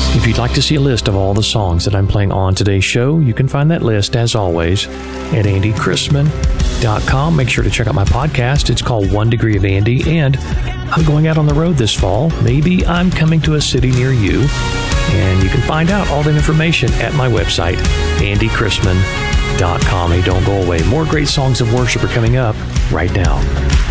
If you'd like to see a list of all the songs that I'm playing on today's show, you can find that list, as always, at andychrisman.com. Make sure to check out my podcast. It's called 1 Degree of Andy, and I'm going out on the road this fall. Maybe I'm coming to a city near you, and you can find out all the information at my website, andychrisman.com. Hey, don't go away. More great songs of worship are coming up right now.